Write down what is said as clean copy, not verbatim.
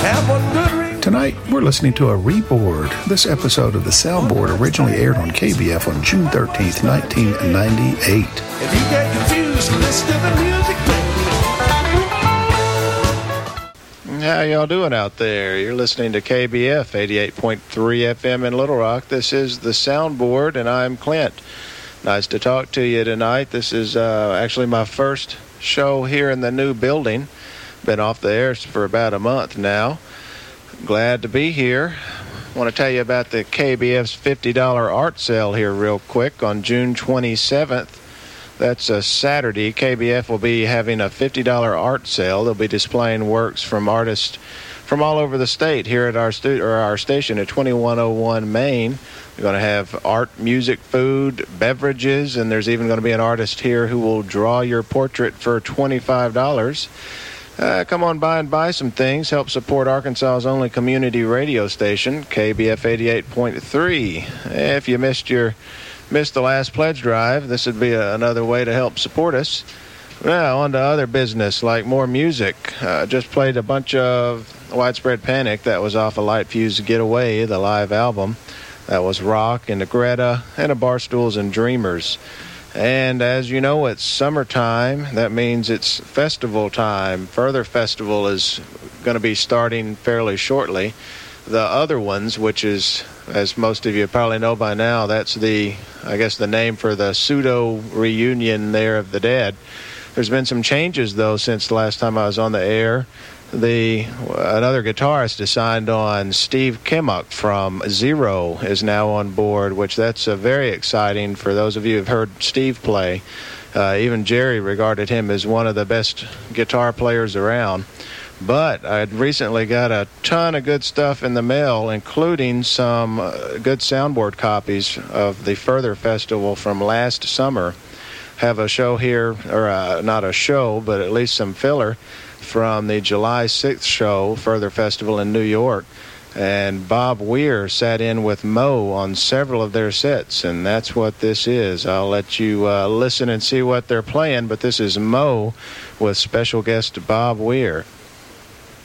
Tonight, we're listening to a reboard. This episode of The Soundboard originally aired on KBF on June 13th, 1998. If you get confused, listen to the music. How y'all doing out there? You're listening to KBF 88.3 FM in Little Rock. This is The Soundboard, and I'm Clint. Nice to talk to you tonight. This is actually my first show here in the new building. Been off the air for about a month now. Glad to be here. I want to tell you about the KBF's $50 art sale here real quick on June 27th. That's a Saturday. KBF will be having a $50 art sale. They'll be displaying works from artists from all over the state here at our station at 2101 Main. We're going to have art, music, food, beverages, and there's even going to be an artist here who will draw your portrait for $25. Come on by and buy some things. Help support Arkansas's only community radio station, KBF 88.3. If you missed the last pledge drive, this would be another way to help support us. Now, on to other business, like more music. Just played a bunch of Widespread Panic. That was off of Light Fuse Get Away, the live album. That was Rock and Greta and a Barstools and Dreamers. And as you know, it's summertime. That means it's festival time. Further Festival is going to be starting fairly shortly. The other ones, which is, as most of you probably know by now, that's the name for the pseudo reunion there of the Dead. There's been some changes, though, since the last time I was on the air. Another guitarist is signed on. Steve Kimmock from Zero is now on board, which that's very exciting for those of you who've heard Steve play. Even Jerry regarded him as one of the best guitar players around. But I had recently got a ton of good stuff in the mail, including some good soundboard copies of the Further Festival from last summer. Have a show here, or not a show, but at least some filler from the July 6th show, Further Festival in New York. And Bob Weir sat in with Mo on several of their sets, and that's what this is. I'll let you listen and see what they're playing, but this is Mo with special guest Bob Weir.